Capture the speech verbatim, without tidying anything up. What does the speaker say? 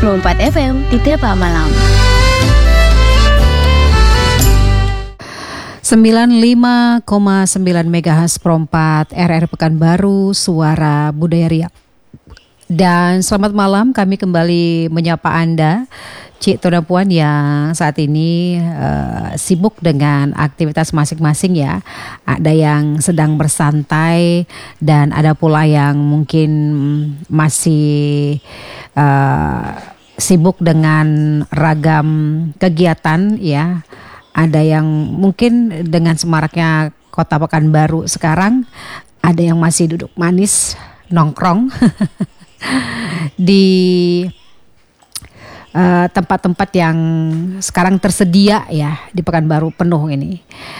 puluh empat F M di Tepa Malam. sembilan puluh lima koma sembilan megahertz Perempat R R Pekanbaru, Suara Budaya Riau. Dan selamat malam, kami kembali menyapa Anda, Cik Tona Puan yang saat ini uh, sibuk dengan aktivitas masing-masing ya. Ada yang sedang bersantai dan ada pula yang mungkin masih uh, sibuk dengan ragam kegiatan ya. Ada yang mungkin dengan semaraknya Kota Pekanbaru sekarang, ada yang masih duduk manis nongkrong di uh, tempat-tempat yang sekarang tersedia ya di Pekanbaru penuh ini.